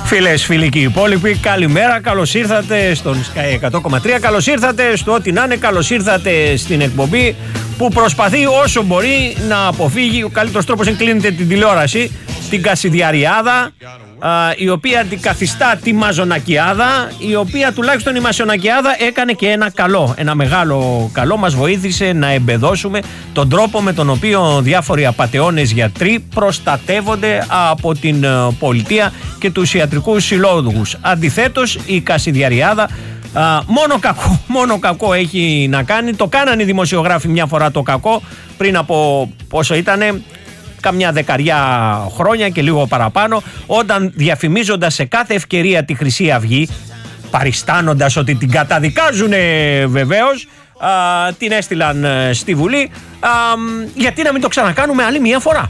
Φίλες, φίλοι και οι υπόλοιποι, καλημέρα, καλώς ήρθατε στον Sky 100,3, καλώς ήρθατε στο ό,τι να είναι, καλώς ήρθατε στην εκπομπή που προσπαθεί όσο μπορεί να αποφύγει, ο καλύτερος τρόπος είναι κλείνετε την τηλεόραση, την Κασιδιαριάδα, η οποία αντικαθιστά τη Μαζονακιάδα, η οποία τουλάχιστον η Μαζονακιάδα έκανε και ένα καλό, ένα μεγάλο καλό, μας βοήθησε να εμπεδώσουμε τον τρόπο με τον οποίο διάφοροι απατεώνες γιατροί προστατεύονται από την πολιτεία και τους ιατρικούς συλλόγους. Αντιθέτως, η Κασιδιαριάδα μόνο κακό έχει να κάνει. Το κάνανε οι δημοσιογράφοι μια φορά το κακό πριν από πόσο ήτανε, καμιά δεκαριά χρόνια και λίγο παραπάνω, όταν διαφημίζοντας σε κάθε ευκαιρία τη Χρυσή Αυγή, παριστάνοντας ότι την καταδικάζουν βεβαίως, την έστειλαν στη Βουλή, γιατί να μην το ξανακάνουμε άλλη μια φορά.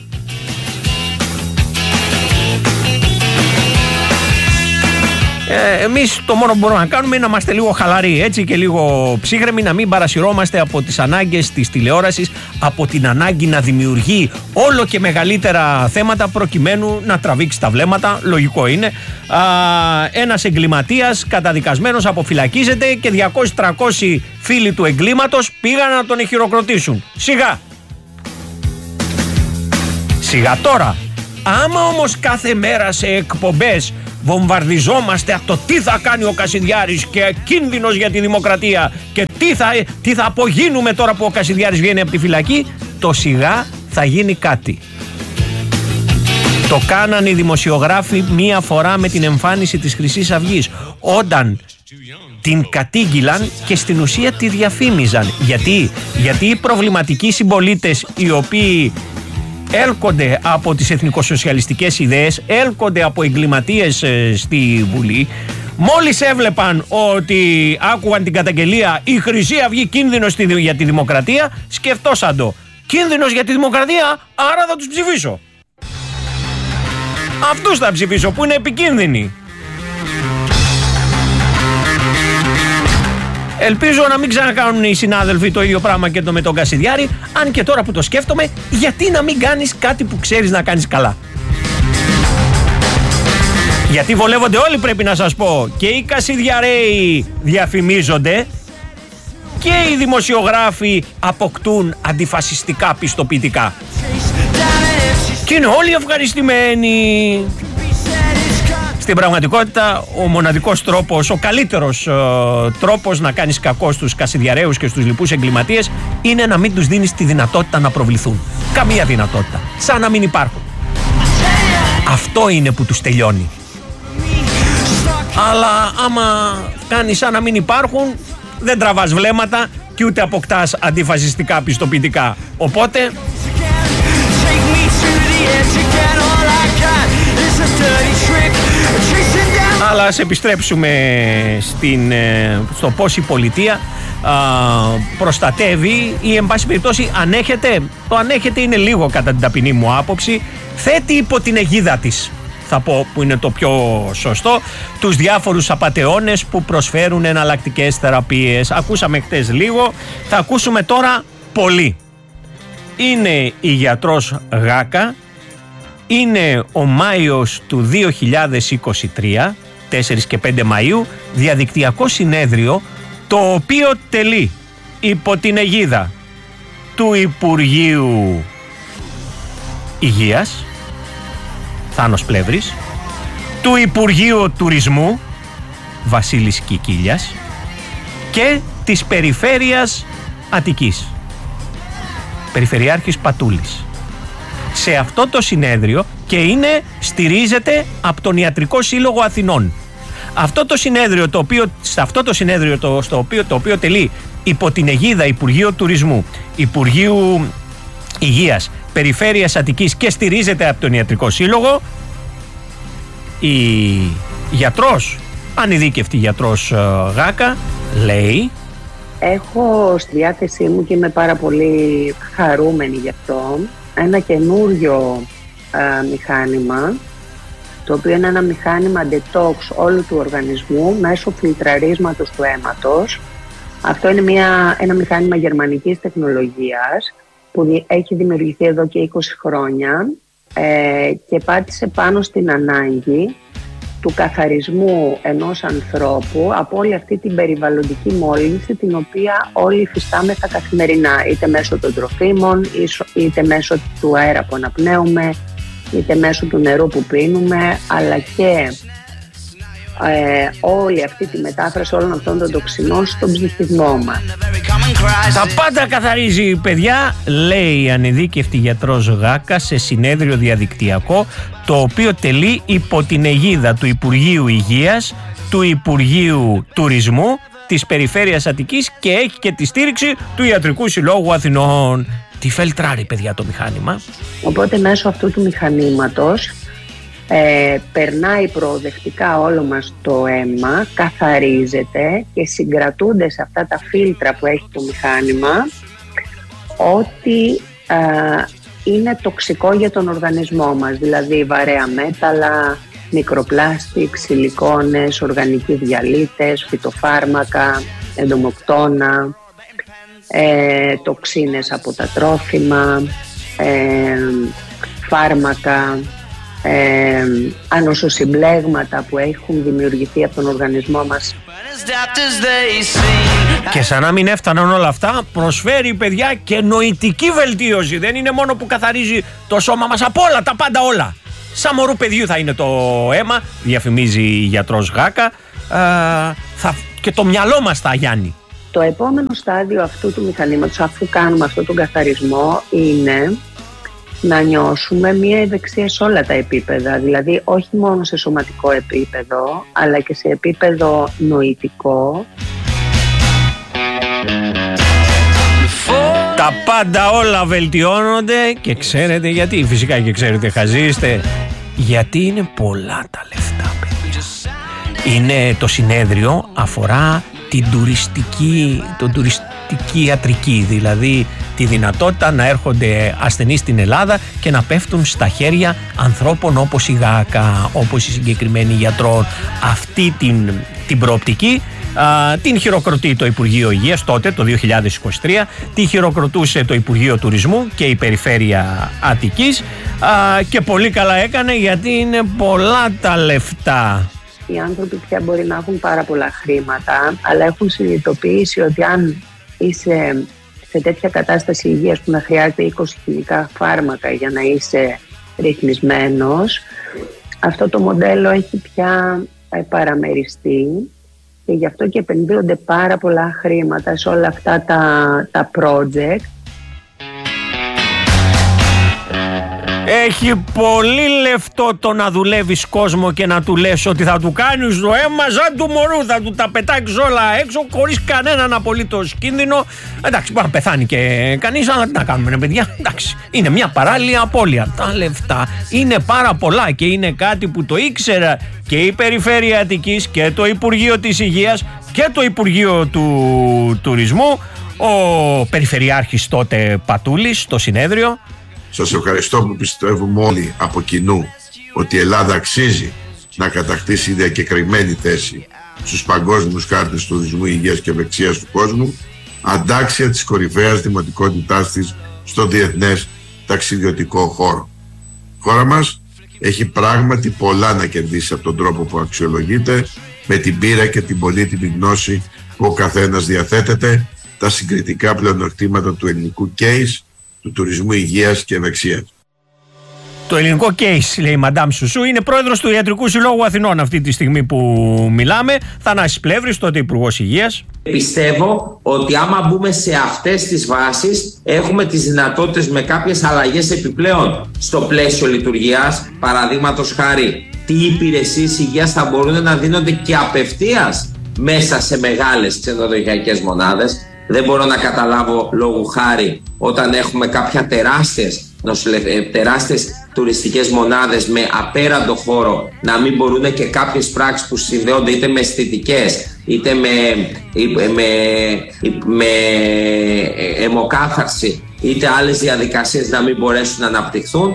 Εμείς το μόνο που μπορούμε να κάνουμε είναι να είμαστε λίγο χαλαροί, έτσι, και λίγο ψύχρεμοι, να μην παρασυρώμαστε από τις ανάγκες της τηλεόρασης, από την ανάγκη να δημιουργεί όλο και μεγαλύτερα θέματα προκειμένου να τραβήξει τα βλέμματα. Λογικό είναι. Ένας εγκληματίας καταδικασμένος αποφυλακίζεται και 200-300 φίλοι του εγκλήματος πήγαν να τον χειροκροτήσουν. Σιγά τώρα. Άμα όμως κάθε μέρα σε εκπομπές βομβαρδιζόμαστε από το τι θα κάνει ο Κασιδιάρης και κίνδυνος για τη δημοκρατία και τι θα απογίνουμε τώρα που ο Κασιδιάρης βγαίνει από τη φυλακή, το σιγά θα γίνει κάτι. Το κάνανε οι δημοσιογράφοι μία φορά με την εμφάνιση της Χρυσής Αυγής, όταν την κατήγγυλαν και στην ουσία τη διαφήμιζαν. Γιατί οι προβληματικοί συμπολίτες, οι οποίοι έλκονται από τις εθνικοσοσιαλιστικές ιδέες, έλκονται από εγκληματίες στη Βουλή, μόλις έβλεπαν ότι άκουγαν την καταγγελία «Η Χρυσή Αυγή κίνδυνος για τη δημοκρατία», σκεφτόσαν το «Κίνδυνος για τη δημοκρατία, άρα θα τους ψηφίσω». Αυτούς θα ψηφίσω που είναι επικίνδυνοι. Ελπίζω να μην ξανακάνουν οι συνάδελφοι το ίδιο πράγμα και με τον Κασιδιάρη, αν και τώρα που το σκέφτομαι, γιατί να μην κάνεις κάτι που ξέρεις να κάνεις καλά. Γιατί βολεύονται όλοι, πρέπει να σας πω. Και οι Κασιδιαρέοι διαφημίζονται και οι δημοσιογράφοι αποκτούν αντιφασιστικά πιστοποιητικά. Και είναι όλοι ευχαριστημένοι. Στην πραγματικότητα, ο μοναδικός τρόπος, ο καλύτερος τρόπος να κάνεις κακό στους Κασιδιαρέους και στους λοιπούς εγκληματίες είναι να μην τους δίνεις τη δυνατότητα να προβληθούν. Καμία δυνατότητα. Σαν να μην υπάρχουν. Αυτό είναι που τους τελειώνει. Αλλά άμα κάνεις σαν να μην υπάρχουν, δεν τραβάς βλέμματα και ούτε αποκτάς αντιφασιστικά πιστοποιητικά. Οπότε αλλά ας επιστρέψουμε στο πώς η πολιτεία προστατεύει ή εν πάση περιπτώσει ανέχεται. Το ανέχεται είναι λίγο, κατά την ταπεινή μου άποψη. Θέτει υπό την αιγίδα της, θα πω, που είναι το πιο σωστό, τους διάφορους απατεώνες που προσφέρουν εναλλακτικές θεραπείες. Ακούσαμε χτες λίγο, θα ακούσουμε τώρα πολύ. Είναι η γιατρός Γάκα. Είναι ο Μάιος του 2023, 4 και 5 Μαΐου, διαδικτυακό συνέδριο, το οποίο τελεί υπό την αιγίδα του Υπουργείου Υγείας, Θάνος Πλεύρης, του Υπουργείου Τουρισμού, Βασίλης Κικίλιας, και της Περιφέρειας Αττικής, Περιφερειάρχης Πατούλης. Σε αυτό το συνέδριο, και στηρίζεται από τον Ιατρικό Σύλλογο Αθηνών. Αυτό το συνέδριο, το οποίο τελεί υπό την αιγίδα Υπουργείου Τουρισμού, Υπουργείου Υγείας, Περιφέρειας Αττικής και στηρίζεται από τον Ιατρικό Σύλλογο, η γιατρός, ανειδίκευτη γιατρός Γάκα, λέει: έχω στη διάθεσή μου και είμαι πάρα πολύ χαρούμενη γι' αυτό, ένα καινούριο μηχάνημα, το οποίο είναι ένα μηχάνημα detox όλου του οργανισμού μέσω φιλτραρίσματος του αίματος. Αυτό είναι ένα μηχάνημα γερμανικής τεχνολογίας που έχει δημιουργηθεί εδώ και 20 χρόνια και πάτησε πάνω στην ανάγκη του καθαρισμού ενός ανθρώπου από όλη αυτή την περιβαλλοντική μόλυνση την οποία όλοι υφιστάμεθα καθημερινά, είτε μέσω των τροφίμων, είτε μέσω του αέρα που αναπνέουμε, είτε μέσω του νερού που πίνουμε, αλλά και όλη αυτή τη μετάφραση όλων αυτών των τοξινών στον ψυχισμό μας. Τα πάντα καθαρίζει, παιδιά, λέει η ανειδίκευτη γιατρός Γάκα σε συνέδριο διαδικτυακό, το οποίο τελεί υπό την αιγίδα του Υπουργείου Υγείας, του Υπουργείου Τουρισμού, της Περιφέρειας Αττικής και έχει και τη στήριξη του Ιατρικού Συλλόγου Αθηνών. Τι φελτράρει, παιδιά, το μηχάνημα. Οπότε μέσω αυτού του μηχανήματος περνάει προοδευτικά όλο μας το αίμα, καθαρίζεται και συγκρατούνται σε αυτά τα φίλτρα που έχει το μηχάνημα ό,τι είναι τοξικό για τον οργανισμό μας, δηλαδή βαρέα μέταλλα, μικροπλάστικ, σιλικόνες, οργανικοί διαλύτες, φυτοφάρμακα, εντομοκτώνα, τοξίνες από τα τρόφιμα, φάρμακα, ανοσοσυμπλέγματα που έχουν δημιουργηθεί από τον οργανισμό μας. Και σαν να μην έφταναν όλα αυτά, προσφέρει, παιδιά, και νοητική βελτίωση. Δεν είναι μόνο που καθαρίζει το σώμα μας από όλα, τα πάντα όλα. Σαν μωρού παιδιού θα είναι το αίμα, διαφημίζει η γιατρός Γάκα, και το μυαλό μας θα γιάνει. Το επόμενο στάδιο αυτού του μηχανήματος, αφού κάνουμε αυτόν τον καθαρισμό, είναι να νιώσουμε μία ευεξία σε όλα τα επίπεδα, δηλαδή όχι μόνο σε σωματικό επίπεδο, αλλά και σε επίπεδο νοητικό. Τα πάντα όλα βελτιώνονται και ξέρετε γιατί, φυσικά και ξέρετε, χαζίστε, γιατί είναι πολλά τα λεφτά, παιδιά. Είναι το συνέδριο, αφορά την τουριστική ιατρική, δηλαδή τη δυνατότητα να έρχονται ασθενείς στην Ελλάδα και να πέφτουν στα χέρια ανθρώπων όπως η Γάκα, όπως η συγκεκριμένη γιατρών. Αυτή την προοπτική την χειροκροτεί το Υπουργείο Υγείας τότε, το 2023, την χειροκροτούσε το Υπουργείο Τουρισμού και η Περιφέρεια Αττικής, και πολύ καλά έκανε, γιατί είναι πολλά τα λεφτά. Οι άνθρωποι πια μπορεί να έχουν πάρα πολλά χρήματα, αλλά έχουν συνειδητοποιήσει ότι αν είσαι σε τέτοια κατάσταση υγείας που να χρειάζεται 20 χημικά φάρμακα για να είσαι ρυθμισμένος, αυτό το μοντέλο έχει πια παραμεριστεί και γι' αυτό και επενδύονται πάρα πολλά χρήματα σε όλα αυτά τα project. Έχει πολύ λεφτό το να δουλεύεις κόσμο και να του λες ότι θα του κάνεις το αίμα σαν του μωρού, θα του τα πετάξεις όλα έξω χωρίς κανέναν απολύτως κίνδυνο. Εντάξει, μπορεί να πεθάνει και κανείς, αλλά τι να κάνουμε, παιδιά. Εντάξει, είναι μια παράλληλη απώλεια. Τα λεφτά είναι πάρα πολλά και είναι κάτι που το ήξερα και η Περιφέρεια Αττικής και το Υπουργείο της Υγείας και το Υπουργείο του Τουρισμού. Ο Περιφερειάρχης τότε Πατούλης στο συνέδριο. Σας ευχαριστώ που πιστεύουμε όλοι από κοινού ότι η Ελλάδα αξίζει να κατακτήσει διακεκριμένη θέση στους παγκόσμιους χάρτες τουρισμού, υγείας και ευεξίας του κόσμου, αντάξια της κορυφαίας δημοτικότητάς της στο διεθνές ταξιδιωτικό χώρο. Η χώρα μας έχει πράγματι πολλά να κερδίσει από τον τρόπο που αξιολογείται, με την πείρα και την πολύτιμη γνώση που ο καθένας διαθέτεται, τα συγκριτικά πλεονεκτήματα του ελληνικού case, του τουρισμού υγείας και ευεξίας. Το ελληνικό case, λέει η Μαντάμ Σουσού, είναι πρόεδρος του Ιατρικού Συλλόγου Αθηνών αυτή τη στιγμή που μιλάμε. Θανάσης Πλεύρης, τότε Υπουργός Υγείας. Πιστεύω ότι άμα μπούμε σε αυτές τις βάσεις, έχουμε τις δυνατότητες με κάποιες αλλαγές επιπλέον στο πλαίσιο λειτουργίας. Παραδείγματος χάρη, τι υπηρεσίες υγείας θα μπορούν να δίνονται και απευθείας μέσα σε μεγάλες ξενοδοχειακές μονάδες. Δεν μπορώ να καταλάβω, λόγου χάρη, όταν έχουμε κάποια τεράστιες τουριστικές μονάδες με απέραντο χώρο, να μην μπορούν και κάποιες πράξεις που συνδέονται είτε με αισθητικές είτε με αιμοκάθαρση είτε άλλες διαδικασίες να μην μπορέσουν να αναπτυχθούν.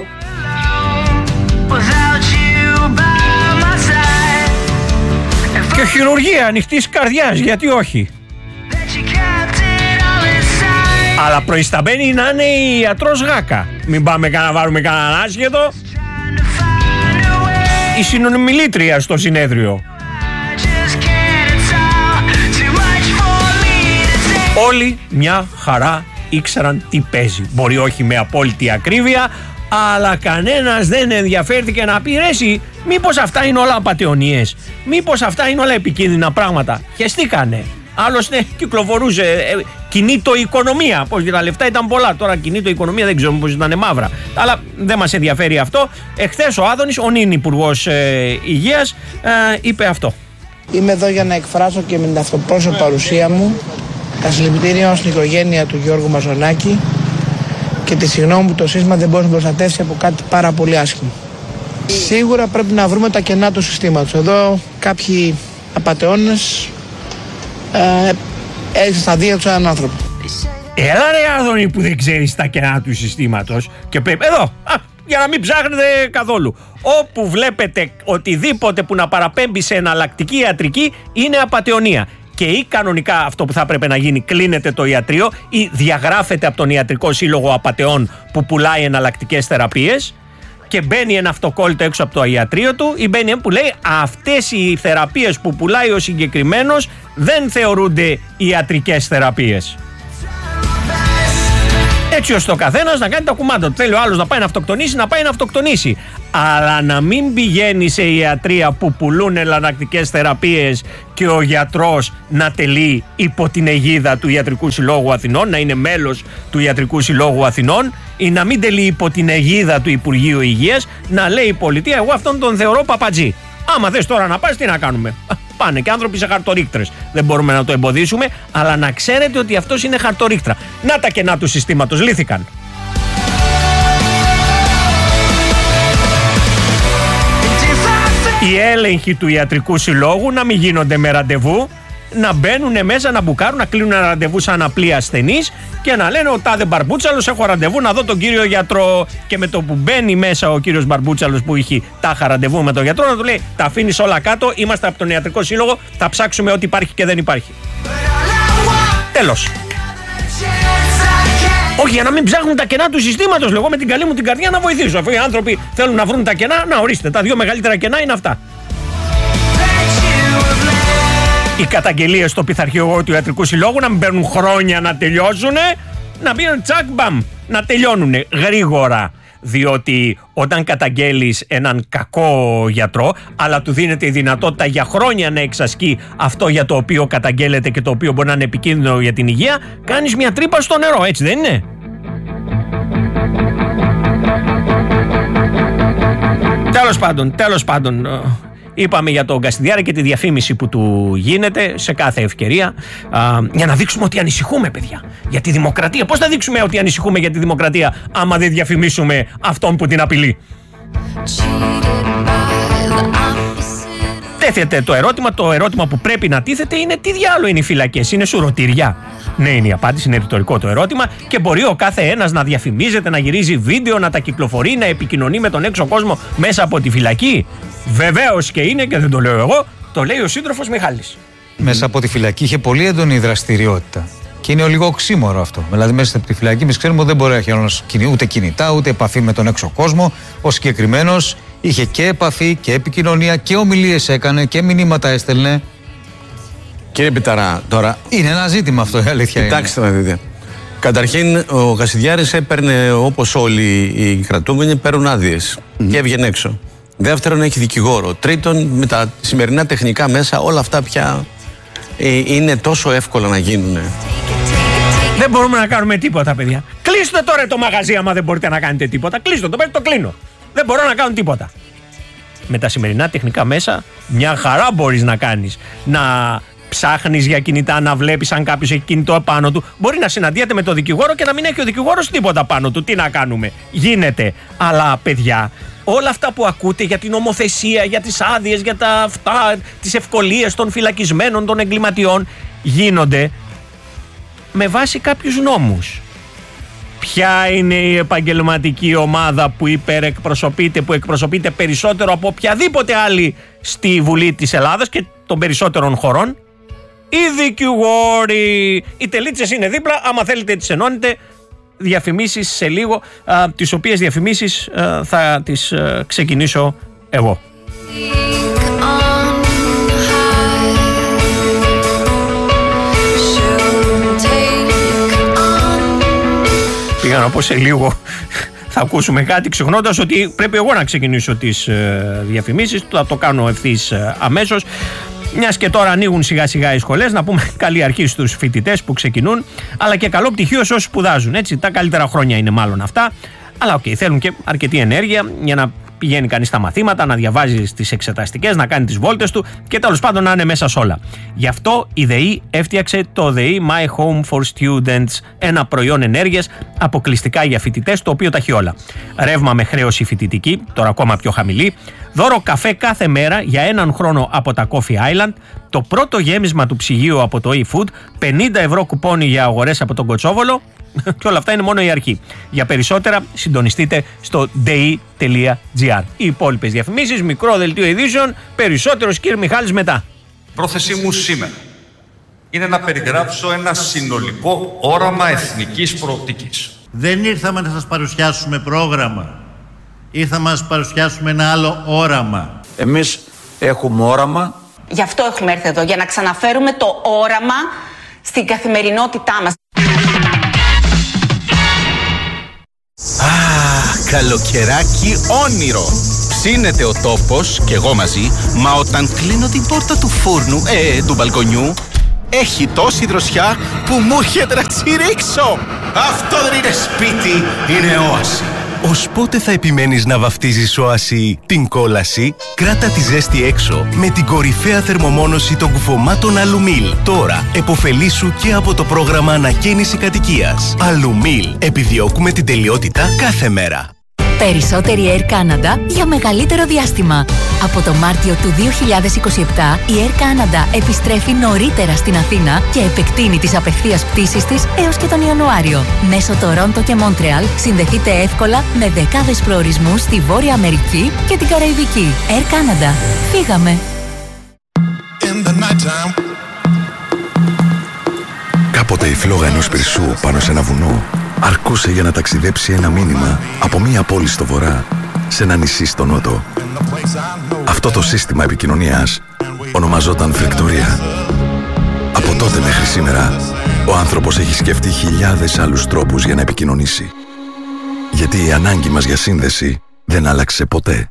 Και χειρουργία ανοιχτής καρδιάς, γιατί όχι. Αλλά προϊσταμένη να είναι η ιατρός Γάκα. Μην πάμε να βάλουμε κανέναν άσχετο. η συνομιλήτρια στο συνέδριο. Όλοι μια χαρά ήξεραν τι παίζει. Μπορεί όχι με απόλυτη ακρίβεια, αλλά κανένας δεν ενδιαφέρθηκε να πει, ρε εσύ, μήπως αυτά είναι όλα απατεωνίες, μήπως αυτά είναι όλα επικίνδυνα πράγματα. Χεστήκανε. Άλλωστε κυκλοφορούσε, κινήτο οικονομία. Πώς και τα λεφτά ήταν πολλά. Τώρα κινήτο οικονομία δεν ξέρω πώς ήταν μαύρα. Αλλά δεν μας ενδιαφέρει αυτό. Εχθές ο Άδωνης, ο νυν Υπουργός Υγείας, είπε αυτό. Είμαι εδώ για να εκφράσω και με την αυτοπρόσωπη παρουσία μου τα συλληπιτήριά στην οικογένεια του Γιώργου Μαζονάκη και τη συγγνώμη που το σύστημα δεν μπορεί να προστατεύσει από κάτι πάρα πολύ άσχημο. Σίγουρα πρέπει να βρούμε τα κενά του συστήματος. Εδώ κάποιοι απατεώνες έριξαν στα δία του έναν άνθρωπο. Έλα ρε Άδωνη που δεν ξέρεις τα κενά του συστήματος και πρέπει εδώ, για να μην ψάχνετε καθόλου. Όπου βλέπετε οτιδήποτε που να παραπέμπει σε εναλλακτική ιατρική είναι απατεωνία. Και ή κανονικά αυτό που θα έπρεπε να γίνει, κλείνεται το ιατρείο ή διαγράφεται από τον Ιατρικό Σύλλογο Απατεών που πουλάει εναλλακτικές θεραπείες και μπαίνει ένα αυτοκόλλητο έξω από το ιατρείο του ή μπαίνει ένα που λέει αυτές οι θεραπείες που πουλάει ο συγκεκριμένος δεν θεωρούνται ιατρικές θεραπείες. Έτσι ώστε ο καθένας να κάνει τα κουμάντα του. Θέλει ο άλλος να πάει να αυτοκτονήσει, να πάει να αυτοκτονήσει. Αλλά να μην πηγαίνει σε ιατρεία που πουλούν εναλλακτικές θεραπείες και ο γιατρός να τελεί υπό την αιγίδα του Ιατρικού Συλλόγου Αθηνών, να είναι μέλος του Ιατρικού Συλλόγου Αθηνών, ή να μην τελεί υπό την αιγίδα του Υπουργείου Υγείας, να λέει η πολιτεία, εγώ αυτόν τον θεωρώ παπατζή. Άμα θες τώρα να πας, τι να κάνουμε. Πάνε και άνθρωποι σε χαρτορίκτρες. Δεν μπορούμε να το εμποδίσουμε, αλλά να ξέρετε ότι αυτός είναι χαρτορίκτρα. Να τα κενά του συστήματος, λύθηκαν. Οι έλεγχοι του Ιατρικού Συλλόγου να μην γίνονται με ραντεβού, να μπαίνουν μέσα, να μπουκάρουν, να κλείνουν ένα ραντεβού σαν απλοί ασθενείς και να λένε ο τάδε Μπαρμπούτσαλος, έχω ραντεβού να δω τον κύριο γιατρό. Και με το που μπαίνει μέσα ο κύριος Μπαρμπούτσαλος που είχε τάχα ραντεβού με τον γιατρό, να του λέει τα αφήνεις όλα κάτω, είμαστε από τον Ιατρικό Σύλλογο, θα ψάξουμε ό,τι υπάρχει και δεν υπάρχει. Τέλος. Όχι, για να μην ψάχνουν τα κενά του συστήματος, λέγω με την καλή μου την καρδιά να βοηθήσω. Αφού οι άνθρωποι θέλουν να βρουν τα κενά, να ορίστε. Τα δύο μεγαλύτερα κενά είναι αυτά. Οι καταγγελίες στο πειθαρχείο του Ιατρικού Συλλόγου να μην παίρνουν χρόνια να τελειώσουν, να μπαίνουν τσακ μπαμ, να τελειώνουν γρήγορα. Διότι όταν καταγγέλεις έναν κακό γιατρό, αλλά του δίνεται η δυνατότητα για χρόνια να εξασκεί αυτό για το οποίο καταγγέλλεται και το οποίο μπορεί να είναι επικίνδυνο για την υγεία, κάνεις μια τρύπα στο νερό, έτσι δεν είναι? Τέλος πάντων, είπαμε για τον Καστιδιάρη και τη διαφήμιση που του γίνεται σε κάθε ευκαιρία, για να δείξουμε ότι ανησυχούμε, παιδιά, για τη δημοκρατία. Πώς θα δείξουμε ότι ανησυχούμε για τη δημοκρατία άμα δεν διαφημίσουμε αυτόν που την απειλεί? Τέθεται το ερώτημα που πρέπει να τίθεται είναι τι διάλογο είναι οι φυλακές, είναι σουρωτήρια? Ναι, είναι η απάντηση, είναι ρητορικό το ερώτημα και μπορεί ο κάθε ένας να διαφημίζεται, να γυρίζει βίντεο, να τα κυκλοφορεί, να επικοινωνεί με τον έξω κόσμο μέσα από τη φυλακή. Βεβαίως και είναι, και δεν το λέω εγώ, το λέει ο σύντροφος Μιχάλης. Μέσα από τη φυλακή είχε πολύ έντονη δραστηριότητα. Και είναι λίγο οξύμορο αυτό. Δηλαδή, μέσα από τη φυλακή, εμείς ξέρουμε ότι δεν μπορεί να έχει ούτε κινητά, ούτε επαφή με τον έξω κόσμο. Ο συγκεκριμένος είχε και επαφή και επικοινωνία και ομιλίες έκανε και μηνύματα έστελνε. Κύριε Πιταρά, τώρα. Είναι ένα ζήτημα αυτό, η αλήθεια. Κοιτάξτε να δείτε. Καταρχήν, ο Κασιδιάρης έπαιρνε, όπως όλοι οι κρατούμενοι, παίρνουν άδειες και έβγαινε έξω. Δεύτερον, έχει δικηγόρο. Τρίτον, με τα σημερινά τεχνικά μέσα, όλα αυτά πια είναι τόσο εύκολα να γίνουν. Δεν μπορούμε να κάνουμε τίποτα, παιδιά. Κλείστε τώρα το μαγαζί, άμα δεν μπορείτε να κάνετε τίποτα. Κλείστε το κλείνω. Δεν μπορώ να κάνω τίποτα. Με τα σημερινά τεχνικά μέσα, μια χαρά μπορείς να κάνεις. Να ψάχνεις για κινητά, να βλέπεις αν κάποιος έχει κινητό επάνω του. Μπορεί να συναντιέται με τον δικηγόρο και να μην έχει ο δικηγόρος τίποτα πάνω του. Τι να κάνουμε? Γίνεται. Αλλά, παιδιά, όλα αυτά που ακούτε για την νομοθεσία, για τις άδειες, για τις ευκολίες των φυλακισμένων, των εγκληματιών, γίνονται με βάση κάποιους νόμους. Ποια είναι η επαγγελματική ομάδα που εκπροσωπείται περισσότερο από οποιαδήποτε άλλη στη Βουλή της Ελλάδας και των περισσότερων χωρών? Οι δικηγόροι. Οι τελίτσες είναι δίπλα, άμα θέλετε τις ενώνετε. Διαφημίσεις σε λίγο, τις οποίες διαφημίσεις θα τις ξεκινήσω εγώ. να πω σε λίγο θα ακούσουμε κάτι, ξεχνώντας ότι πρέπει εγώ να ξεκινήσω τις διαφημίσεις. Θα το κάνω ευθύς αμέσως. Μιας και τώρα ανοίγουν σιγά σιγά οι σχολές, να πούμε καλή αρχή στους φοιτητές που ξεκινούν, αλλά και καλό πτυχίο σε όσους σπουδάζουν. Έτσι, τα καλύτερα χρόνια είναι μάλλον αυτά. Αλλά θέλουν και αρκετή ενέργεια για να πηγαίνει κανείς στα μαθήματα, να διαβάζει στις εξεταστικές, να κάνει τις βόλτες του και τέλος πάντων να είναι μέσα σε όλα. Γι' αυτό η ΔΕΗ έφτιαξε το ΔΕΗ My Home for Students, ένα προϊόν ενέργειας αποκλειστικά για φοιτητές, το οποίο τα έχει όλα. Ρεύμα με χρέωση φοιτητική, τώρα ακόμα πιο χαμηλή. Δώρο καφέ κάθε μέρα για 1 χρόνο από τα Coffee Island. Το πρώτο γέμισμα του ψυγείου από το eFood. 50 ευρώ κουπόνι για αγορές από τον Κοτσόβολο. Και όλα αυτά είναι μόνο η αρχή. Για περισσότερα συντονιστείτε στο dei.gr. Οι υπόλοιπες διαφημίσεις, μικρό δελτίο ειδήσεων, περισσότερος κύριε Μιχάλης μετά. Πρόθεσή μου σήμερα είναι να περιγράψω ένα συνολικό όραμα εθνικής προοπτικής. Δεν ήρθαμε να σας παρουσιάσουμε πρόγραμμα. Ήρθαμε να σας παρουσιάσουμε ένα άλλο όραμα. Εμείς έχουμε όραμα. Γι' αυτό έχουμε έρθει εδώ, για να ξαναφέρουμε το όραμα στην καθημερινότητά μας. Καλοκαιράκι όνειρο. Ψήνεται ο τόπος και εγώ μαζί, μα όταν κλείνω την πόρτα του φούρνου, του μπαλκονιού, έχει τόση δροσιά που μου έρχεται να τσιρίξω. Αυτό δεν είναι σπίτι, είναι όαση. Ως πότε θα επιμένεις να βαφτίζεις όαση την κόλαση? Κράτα τη ζέστη έξω με την κορυφαία θερμομόνωση των κουφωμάτων Αλουμίλ. Τώρα εποφελήσου και από το πρόγραμμα ανακαίνιση κατοικίας. Αλουμίλ. Επιδιώκουμε την τελειότητα κάθε μέρα. Περισσότερη Air Canada για μεγαλύτερο διάστημα. Από το Μάρτιο του 2027 η Air Canada επιστρέφει νωρίτερα στην Αθήνα και επεκτείνει τις απευθείας πτήσεις της έως και τον Ιανουάριο. Μέσω Τορόντο και Μόντρεαλ συνδεθείτε εύκολα με δεκάδες προορισμούς στη Βόρεια Αμερική και την Καραϊβική. Air Canada. Φύγαμε! Κάποτε η φλόγα ενός πυρσού πάνω σε ένα βουνό αρκούσε για να ταξιδέψει ένα μήνυμα από μία πόλη στο βορρά σε ένα νησί στο νότο. Αυτό το σύστημα επικοινωνίας ονομαζόταν φρεκτορία. Από τότε μέχρι σήμερα, ο άνθρωπος έχει σκεφτεί χιλιάδες άλλους τρόπους για να επικοινωνήσει. Γιατί η ανάγκη μας για σύνδεση δεν άλλαξε ποτέ.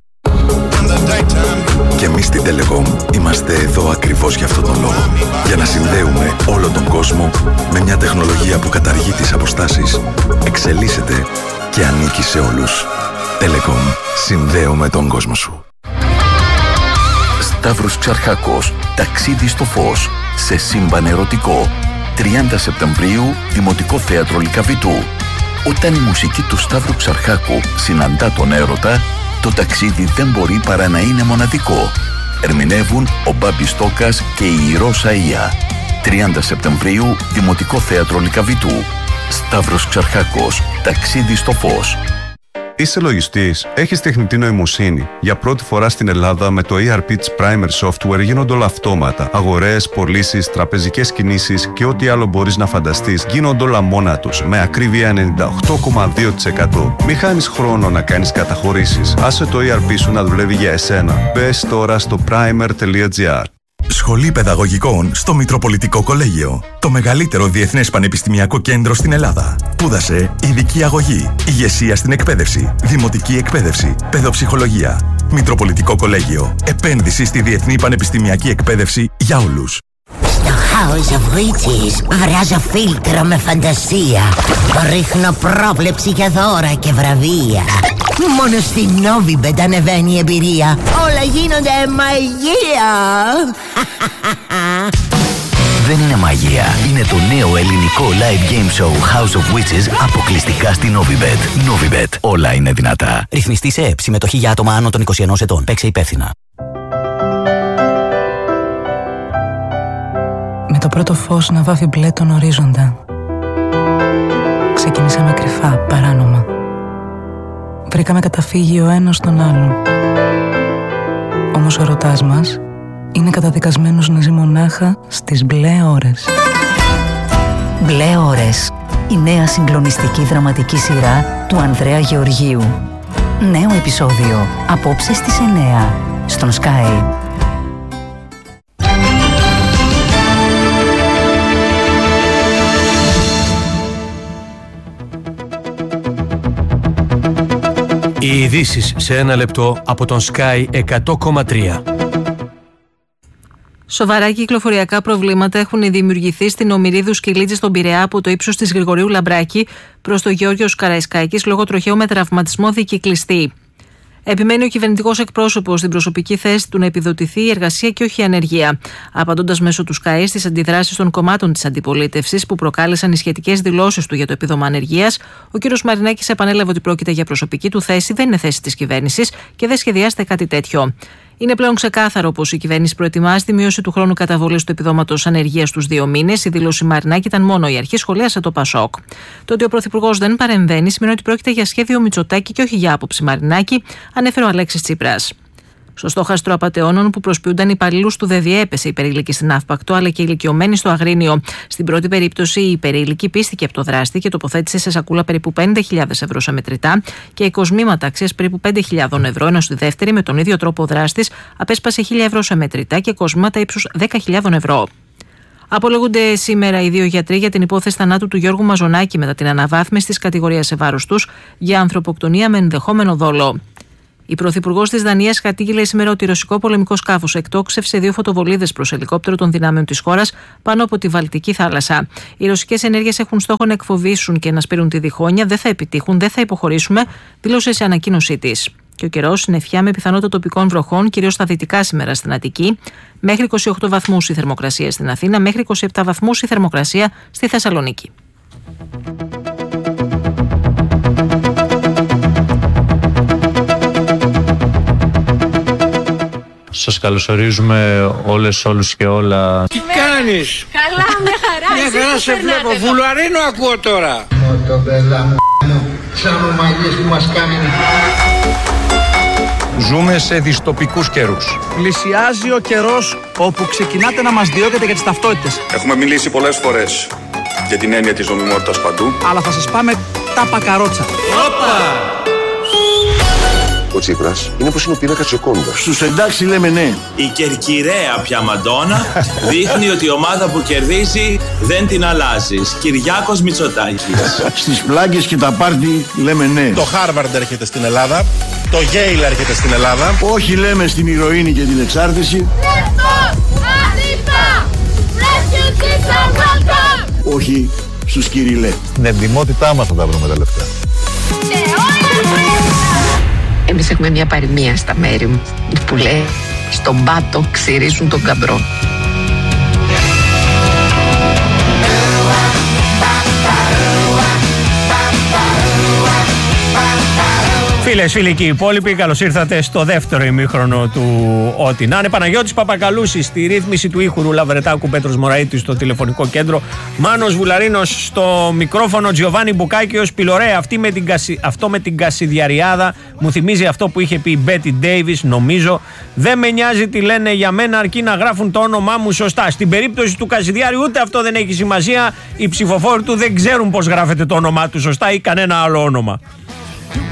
Και εμείς στην Telecom είμαστε εδώ ακριβώς για αυτόν τον λόγο. Για να συνδέουμε όλο τον κόσμο με μια τεχνολογία που καταργεί τις αποστάσεις, εξελίσσεται και ανήκει σε όλους. Telecom. Συνδέουμε τον κόσμο σου. Σταύρος Ξαρχάκος. Ταξίδι στο φως. Σε σύμπαν ερωτικό. 30 Σεπτεμβρίου, Δημοτικό Θέατρο Λυκαβητού. Όταν η μουσική του Σταύρου Ξαρχάκου συναντά τον έρωτα, το ταξίδι δεν μπορεί παρά να είναι μοναδικό. Ερμηνεύουν ο Μπάμπης Τόκας και η Ρώσα Ία. 30 Σεπτεμβρίου, Δημοτικό Θέατρο Λυκαβητού. Σταύρος Ξαρχάκος. Ταξίδι στο φως. Είσαι λογιστής, έχεις τεχνητή νοημοσύνη. Για πρώτη φορά στην Ελλάδα με το ERP της Primer Software γίνονται όλα αυτόματα. Αγορές, πωλήσεις, τραπεζικές κινήσεις και ό,τι άλλο μπορείς να φανταστείς γίνονται όλα μόνα τους, με ακρίβεια 98,2%. Μη χάνεις χρόνο να κάνεις καταχωρήσεις. Άσε το ERP σου να δουλεύει για εσένα. Μπες τώρα στο primer.gr. Σχολή Παιδαγωγικών στο Μητροπολιτικό Κολέγιο. Το μεγαλύτερο διεθνές πανεπιστημιακό κέντρο στην Ελλάδα. Σπούδασε ειδική αγωγή, ηγεσία στην εκπαίδευση, δημοτική εκπαίδευση, παιδοψυχολογία. Μητροπολιτικό Κολέγιο. Επένδυση στη διεθνή πανεπιστημιακή εκπαίδευση για όλους. Στο House of Witches βράζω φίλτρο με φαντασία. Ρίχνω πρόβλεψη για δώρα και βραβεία. Μόνο στην Novibet ανεβαίνει η εμπειρία. Όλα γίνονται μαγεία. Δεν είναι μαγεία. Είναι το νέο ελληνικό live game show House of Witches αποκλειστικά στην Novibet. Novibet. Όλα είναι δυνατά. Ρυθμιστή σε ΕΕΠ. Συμμετοχή για άτομα άνω των 21 ετών. Παίξε υπεύθυνα. Με το πρώτο φως να βάφει μπλε τον ορίζοντα. Ξεκινήσαμε κρυφά, παράνομα. Βρήκαμε καταφύγιο ο ένας στον άλλον. Όμως ο ερωτάς μας είναι καταδικασμένος να ζει μονάχα στις μπλε ώρες. Μπλε ώρες. Η νέα συγκλονιστική δραματική σειρά του Ανδρέα Γεωργίου. Νέο επεισόδιο απόψε στις 9 στον Sky. Οι ειδήσεις σε ένα λεπτό από τον Sky 100,3. Σοβαρά κυκλοφοριακά προβλήματα έχουν δημιουργηθεί στην Ομηρίδου Σκυλίτζη στον Πειραιά από το ύψος της Γρηγορίου Λαμπράκη προς το Γεώργιος Καραϊσκάκης λόγω τροχαίου με τραυματισμό δικυκλιστή. Επιμένει ο κυβερνητικός εκπρόσωπος στην προσωπική θέση του να επιδοτηθεί η εργασία και όχι η ανεργία. Απαντώντας μέσω του ΣΚΑΕ στις αντιδράσεις των κομμάτων της αντιπολίτευσης που προκάλεσαν οι σχετικές δηλώσεις του για το επίδομα ανεργίας, ο κ. Μαρινάκης επανέλαβε ότι πρόκειται για προσωπική του θέση, δεν είναι θέση της κυβέρνησης και δεν σχεδιάζεται κάτι τέτοιο. Είναι πλέον ξεκάθαρο πως η κυβέρνηση προετοιμάζει τη μείωση του χρόνου καταβολής του επιδόματος ανεργίας στους 2 μήνες. Η δήλωση Μαρινάκη ήταν μόνο η αρχή, σχολίασε το Πασόκ. Το ότι ο Πρωθυπουργός δεν παρεμβαίνει σημαίνει ότι πρόκειται για σχέδιο Μητσοτάκη και όχι για άποψη Μαρινάκη, ανέφερε ο Αλέξης Τσίπρας. Στο στόχαστρο απατεώνων που προσποιούνταν υπαλλήλους του ΔΔΕ έπεσε η υπερήλικη στην Αύπακτο αλλά και η ηλικιωμένη στο Αγρίνιο. Στην πρώτη περίπτωση η υπερήλικη πίστηκε από το δράστη και τοποθέτησε σε σακούλα περίπου 5.000 ευρώ σε μετρητά και κοσμήματα αξίας περίπου 5.000 ευρώ, ενώ στη δεύτερη με τον ίδιο τρόπο ο δράστης απέσπασε 1.000 ευρώ σε μετρητά και κοσμήματα ύψους 10.000 ευρώ. Απολογούνται σήμερα οι 2 γιατροί για την υπόθεση θανάτου του Γιώργου Μαζονάκη μετά την αναβάθμιση της κατηγορίας σε βάρος τους για ανθρωποκτονία με ενδεχόμενο δόλο. Η Πρωθυπουργός της Δανίας κατήγγειλε σήμερα ότι ρωσικό πολεμικό σκάφος εκτόξευσε 2 φωτοβολίδες προς ελικόπτερο των δυνάμεων της χώρας πάνω από τη Βαλτική θάλασσα. Οι ρωσικές ενέργειες έχουν στόχο να εκφοβήσουν και να σπείρουν τη διχόνοια, δεν θα επιτύχουν, δεν θα υποχωρήσουμε, δήλωσε σε ανακοίνωσή της. Και ο καιρός συννεφιά με πιθανότητα τοπικών βροχών, κυρίως στα δυτικά σήμερα στην Αττική, μέχρι 28 βαθμούς η θερμοκρασία στην Αθήνα, μέχρι 27 βαθμούς η θερμοκρασία στη Θεσσαλονίκη. Σας καλωσορίζουμε όλους και όλα. Τι κάνεις? Καλά, με χαρά. Μια χαρά σε βλέπω. Βουλαρίνο ακούω τώρα. Το μπέλα μου, σαν ομαλίες που μας κάνει. Ζούμε σε δυστοπικούς καιρούς. Πλησιάζει ο καιρός όπου ξεκινάτε να μας διώκετε για τις ταυτότητες. Έχουμε μιλήσει πολλές φορές για την έννοια της νομιμότητας παντού. Αλλά θα σας πάμε τα πακαρότσα. Όπα! Ο Τσίπρας είναι πως είναι ο πίνακας της Οκόντας. Στους εντάξει λέμε ναι. Η κερκυραία πια Μαντόνα δείχνει ότι η ομάδα που κερδίζει δεν την αλλάζεις. Κυριάκος Μητσοτάκης. Στις πλάγκες και τα πάρτι λέμε ναι. Το Χάρβαρντ έρχεται στην Ελλάδα. Το Yale έρχεται στην Ελλάδα. Όχι λέμε στην ηρωίνη και την εξάρτηση. Όχι στους Κυριλέ. Στην εντιμότητά μας θα τα βρούμε τα λεφτά. Εμείς έχουμε μια παροιμία στα μέρη μου που λέει «Στον πάτο ξυρίζουν τον καμπρό». Φίλες, φίλοι και οι υπόλοιποι, καλώς ήρθατε στο δεύτερο ημίχρονο του Ό,τι να είναι. Παναγιώτης Παπακαλούσης στη ρύθμιση του ήχου, Ρούλα Βρετάκου, Πέτρος Μωραΐτης στο τηλεφωνικό κέντρο, Μάνος Βουλαρίνος στο μικρόφωνο, Τζιοβάνι Μπουκάκιος Πιλορέ. Αυτό με την Κασιδιαριάδα μου θυμίζει αυτό που είχε πει η Μπέτι Ντέιβις, νομίζω. Δεν με νοιάζει τι λένε για μένα, αρκεί να γράφουν το όνομά μου σωστά. Στην περίπτωση του Κασιδιάρη, ούτε αυτό δεν έχει σημασία. Οι ψηφοφόροι του δεν ξέρουν πώς γράφεται το όνομά του σωστά ή κανένα άλλο όνομα.